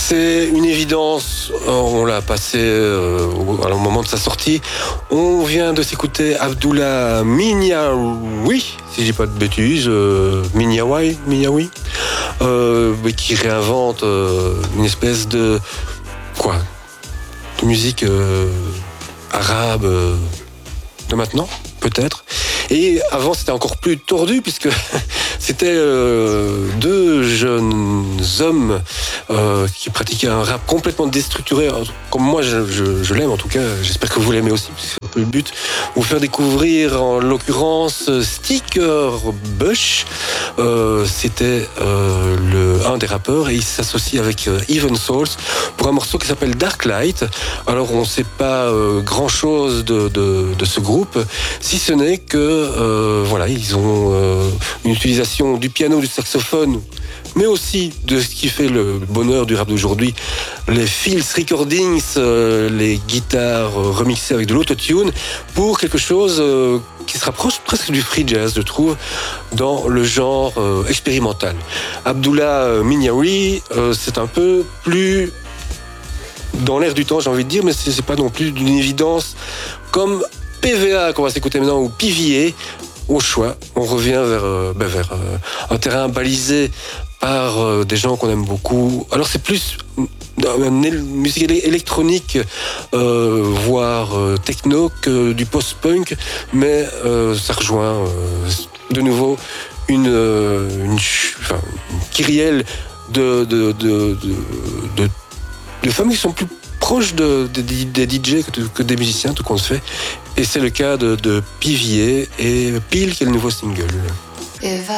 C'est une évidence, on l'a passé au moment de sa sortie. On vient de s'écouter Abdullah Minyawi, si je dis pas de bêtises, Minyawi, qui réinvente une espèce de musique arabe de maintenant, peut-être. Et avant, c'était encore plus tordu, puisque c'était deux jeunes hommes qui pratiquaient un rap complètement déstructuré, comme moi je l'aime en tout cas, j'espère que vous l'aimez aussi, c'est un peu le but. Vous faire découvrir en l'occurrence Sticker Bush, c'était un des rappeurs, et il s'associe avec Even Souls pour un morceau qui s'appelle Dark Light. Alors on ne sait pas grand chose de ce groupe, si ce n'est que ils ont une utilisation du piano, du saxophone, mais aussi de ce qui fait le bonheur du rap d'aujourd'hui, les Fields Recordings, les guitares remixées avec de l'autotune, pour quelque chose qui se rapproche presque du free jazz, je trouve, dans le genre expérimental. Abdullah Minyawi, c'est un peu plus dans l'air du temps, j'ai envie de dire, mais c'est pas non plus d'une évidence comme PVA qu'on va s'écouter maintenant, ou PVA. Au choix, on revient vers un terrain balisé par des gens qu'on aime beaucoup. Alors c'est plus une musique électronique, voire techno, que du post-punk, mais ça rejoint de nouveau une kyrielle de femmes qui sont plus proches des DJ que des musiciens, tout compte fait. Et c'est le cas de PVA et Pile, qui est le nouveau single.